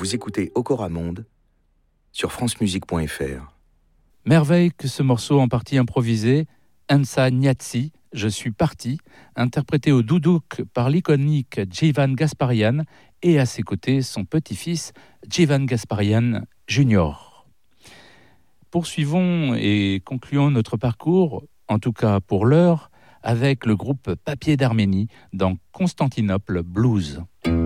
Vous écoutez Okora Monde sur francemusique.fr. Merveille que ce morceau en partie improvisé, Ensa Gnazzi, Je suis parti, interprété au doudouk par l'iconique Djivan Gasparian et à ses côtés son petit-fils Djivan Gasparian Jr. Poursuivons et concluons notre parcours, en tout cas pour l'heure, avec le groupe Papier d'Arménie dans Constantinople Blues.